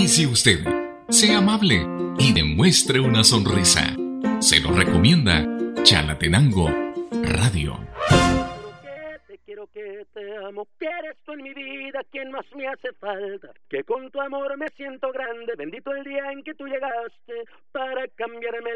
Acaricie usted, sea amable y demuestre una sonrisa. Se lo recomienda Chalatenango Radio. Quiero que te amo, que eres tú en mi vida quien más me hace falta, que con tu amor me siento grande, bendito el día en que tú llegaste para cambiarme